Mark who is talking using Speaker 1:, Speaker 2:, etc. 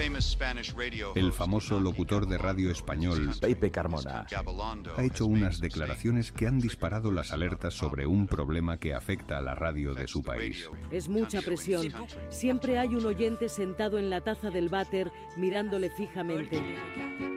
Speaker 1: El famoso locutor de radio español,
Speaker 2: Pepe Carmona,
Speaker 1: ha hecho unas declaraciones que han disparado las alertas sobre un problema que afecta a la radio de su país.
Speaker 3: Es mucha presión. Siempre hay un oyente sentado en la taza del váter mirándole fijamente.